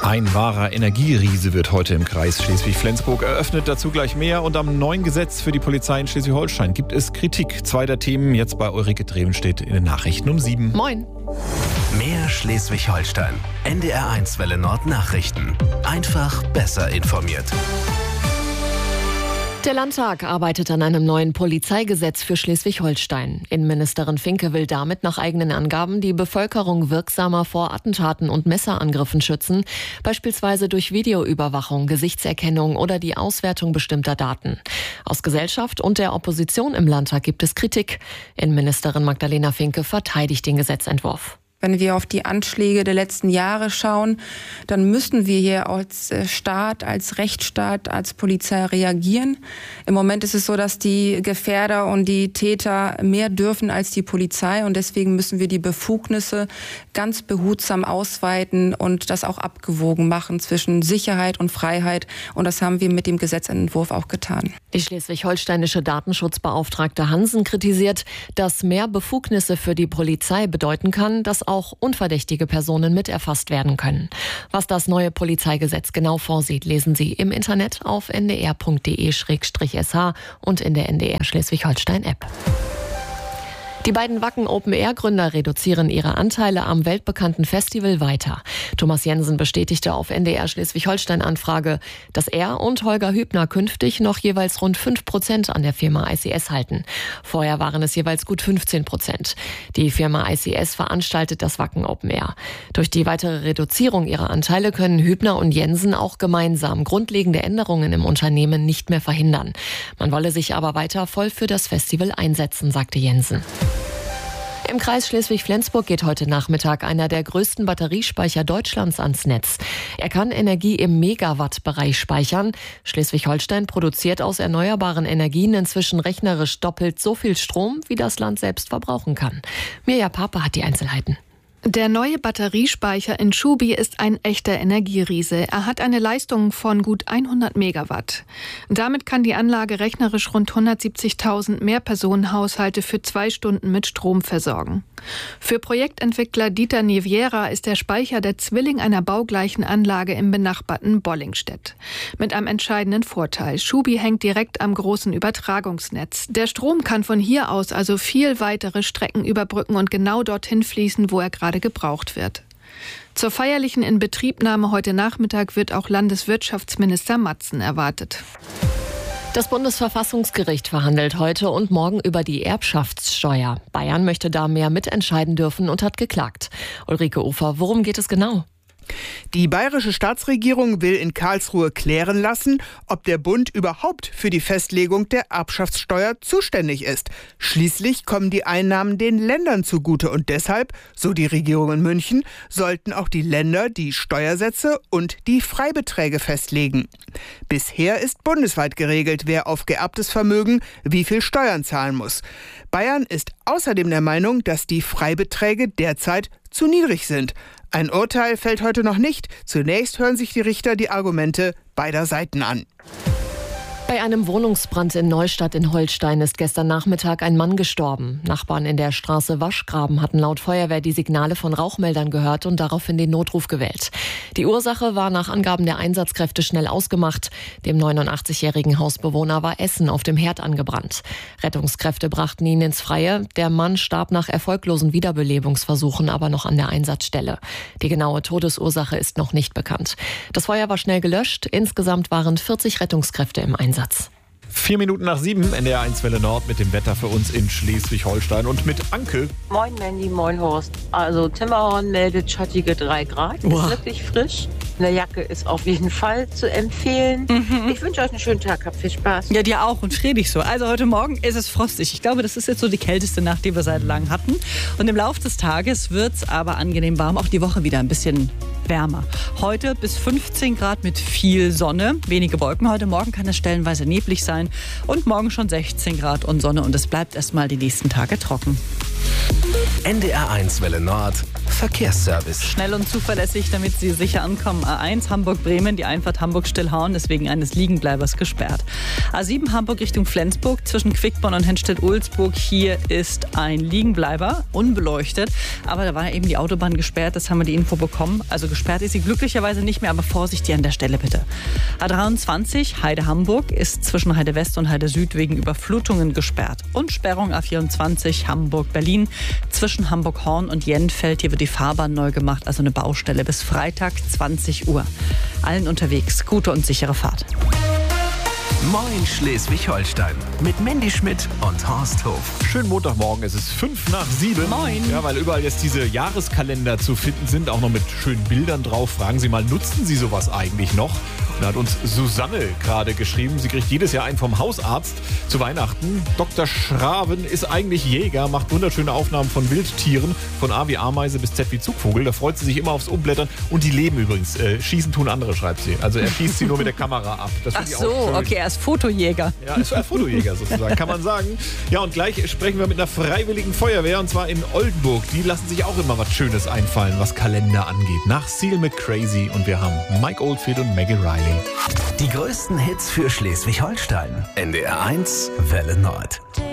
Ein wahrer Energieriese wird heute im Kreis Schleswig-Flensburg eröffnet. Dazu gleich mehr. Und am neuen Gesetz für die Polizei in Schleswig-Holstein gibt es Kritik. 2 der Themen jetzt bei Ulrike Drevenstedt in den Nachrichten um 7. Moin. Mehr Schleswig-Holstein. NDR1 Welle Nord Nachrichten. Einfach besser informiert. Der Landtag arbeitet an einem neuen Polizeigesetz für Schleswig-Holstein. Innenministerin Finke will damit nach eigenen Angaben die Bevölkerung wirksamer vor Attentaten und Messerangriffen schützen, beispielsweise durch Videoüberwachung, Gesichtserkennung oder die Auswertung bestimmter Daten. Aus Gesellschaft und der Opposition im Landtag gibt es Kritik. Innenministerin Magdalena Finke verteidigt den Gesetzentwurf. Wenn wir auf die Anschläge der letzten Jahre schauen, dann müssen wir hier als Staat, als Rechtsstaat, als Polizei reagieren. Im Moment ist es so, dass die Gefährder und die Täter mehr dürfen als die Polizei. Und deswegen müssen wir die Befugnisse ganz behutsam ausweiten und das auch abgewogen machen zwischen Sicherheit und Freiheit. Und das haben wir mit dem Gesetzentwurf auch getan. Die schleswig-holsteinische Datenschutzbeauftragte Hansen kritisiert, dass mehr Befugnisse für die Polizei bedeuten kann, dass auch unverdächtige Personen mit erfasst werden können. Was das neue Polizeigesetz genau vorsieht, lesen Sie im Internet auf ndr.de/sh und in der NDR Schleswig-Holstein-App. Die beiden Wacken Open-Air-Gründer reduzieren ihre Anteile am weltbekannten Festival weiter. Thomas Jensen bestätigte auf NDR Schleswig-Holstein-Anfrage, dass er und Holger Hübner künftig noch jeweils rund 5% an der Firma ICS halten. Vorher waren es jeweils gut 15%. Die Firma ICS veranstaltet das Wacken Open-Air. Durch die weitere Reduzierung ihrer Anteile können Hübner und Jensen auch gemeinsam grundlegende Änderungen im Unternehmen nicht mehr verhindern. Man wolle sich aber weiter voll für das Festival einsetzen, sagte Jensen. Im Kreis Schleswig-Flensburg geht heute Nachmittag einer der größten Batteriespeicher Deutschlands ans Netz. Er kann Energie im Megawatt-Bereich speichern. Schleswig-Holstein produziert aus erneuerbaren Energien inzwischen rechnerisch doppelt so viel Strom, wie das Land selbst verbrauchen kann. Mirja Pape hat die Einzelheiten. Der neue Batteriespeicher in Schubi ist ein echter Energieriese. Er hat eine Leistung von gut 100 Megawatt. Damit kann die Anlage rechnerisch rund 170.000 Mehrpersonenhaushalte für 2 Stunden mit Strom versorgen. Für Projektentwickler Dieter Niviera ist der Speicher der Zwilling einer baugleichen Anlage im benachbarten Bollingstedt. Mit einem entscheidenden Vorteil: Schubi hängt direkt am großen Übertragungsnetz. Der Strom kann von hier aus also viel weitere Strecken überbrücken und genau dorthin fließen, wo er gerade gebraucht wird. Zur feierlichen Inbetriebnahme heute Nachmittag wird auch Landeswirtschaftsminister Matzen erwartet. Das Bundesverfassungsgericht verhandelt heute und morgen über die Erbschaftssteuer. Bayern möchte da mehr mitentscheiden dürfen und hat geklagt. Ulrike Ufer, worum geht es genau? Die bayerische Staatsregierung will in Karlsruhe klären lassen, ob der Bund überhaupt für die Festlegung der Erbschaftssteuer zuständig ist. Schließlich kommen die Einnahmen den Ländern zugute und deshalb, so die Regierung in München, sollten auch die Länder die Steuersätze und die Freibeträge festlegen. Bisher ist bundesweit geregelt, wer auf geerbtes Vermögen wie viel Steuern zahlen muss. Bayern ist außerdem der Meinung, dass die Freibeträge derzeit zu niedrig sind. Ein Urteil fällt heute noch nicht. Zunächst hören sich die Richter die Argumente beider Seiten an. Bei einem Wohnungsbrand in Neustadt in Holstein ist gestern Nachmittag ein Mann gestorben. Nachbarn in der Straße Waschgraben hatten laut Feuerwehr die Signale von Rauchmeldern gehört und daraufhin den Notruf gewählt. Die Ursache war nach Angaben der Einsatzkräfte schnell ausgemacht. Dem 89-jährigen Hausbewohner war Essen auf dem Herd angebrannt. Rettungskräfte brachten ihn ins Freie. Der Mann starb nach erfolglosen Wiederbelebungsversuchen aber noch an der Einsatzstelle. Die genaue Todesursache ist noch nicht bekannt. Das Feuer war schnell gelöscht. Insgesamt waren 40 Rettungskräfte im Einsatz. 4 Minuten nach 7, NDR1 Welle Nord mit dem Wetter für uns in Schleswig-Holstein und mit Anke. Moin Mandy, moin Horst. Also Timmerhorn meldet schattige 3 Grad, ist wirklich frisch. Eine Jacke ist auf jeden Fall zu empfehlen. Ich wünsche euch einen schönen Tag, habt viel Spaß. Ja, dir auch und freu dich so. Also heute Morgen ist es frostig. Ich glaube, das ist jetzt so die kälteste Nacht, die wir seit langem hatten. Und im Laufe des Tages wird es aber angenehm warm, auch die Woche wieder ein bisschen wärmer. Heute bis 15 Grad mit viel Sonne, wenige Wolken. Heute Morgen kann es stellenweise neblig sein und morgen schon 16 Grad und Sonne und es bleibt erstmal die nächsten Tage trocken. NDR1 Welle Nord Verkehrsservice. Schnell und zuverlässig, damit Sie sicher ankommen. A1 Hamburg-Bremen, die Einfahrt Hamburg-Stillhauen ist wegen eines Liegenbleibers gesperrt. A7 Hamburg Richtung Flensburg, zwischen Quickborn und Henstedt-Ulzburg. Hier ist ein Liegenbleiber, unbeleuchtet. Aber da war eben die Autobahn gesperrt, das haben wir die Info bekommen. Also gesperrt ist sie glücklicherweise nicht mehr, aber Vorsicht hier an der Stelle bitte. A23 Heide-Hamburg ist zwischen Heide-West und Heide-Süd wegen Überflutungen gesperrt. Und Sperrung A24 Hamburg-Berlin zwischen Hamburg-Horn und Jenfeld. Hier wird die Fahrbahn neu gemacht, also eine Baustelle bis Freitag 20 Uhr. Allen unterwegs gute und sichere Fahrt. Moin Schleswig-Holstein mit Mandy Schmidt und Horst Hof. Schönen Montagmorgen, es ist 5:05. Moin. Ja, weil überall jetzt diese Jahreskalender zu finden sind, auch noch mit schönen Bildern drauf. Fragen Sie mal, nutzen Sie sowas eigentlich noch? Und da hat uns Susanne gerade geschrieben, sie kriegt jedes Jahr einen vom Hausarzt zu Weihnachten. Dr. Schraven ist eigentlich Jäger, macht wunderschöne Aufnahmen von Wildtieren, von A wie Ameise bis Z wie Zugvogel. Da freut sie sich immer aufs Umblättern. Und die leben übrigens. Schießen tun andere, schreibt sie. Also er schießt sie nur mit der Kamera ab. Das Ach so, okay, er ist Fotojäger. Ja, ist ein Fotojäger sozusagen, kann man sagen. Ja, und gleich sprechen wir mit einer freiwilligen Feuerwehr, und zwar in Oldenburg. Die lassen sich auch immer was Schönes einfallen, was Kalender angeht. Nach Seal mit Crazy, und wir haben Mike Oldfield und Maggie Riley. Die größten Hits für Schleswig-Holstein. NDR 1 Welle Nord.